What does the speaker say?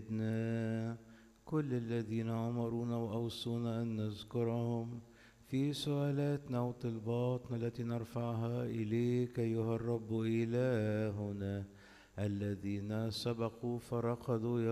والدنا كل الذين أمرونا وأوصونا أن نذكرهم في سؤالاتنا وطلباتنا التي نرفعها إليك أيها الرب إلهنا. الذين سبقوا فرقدوا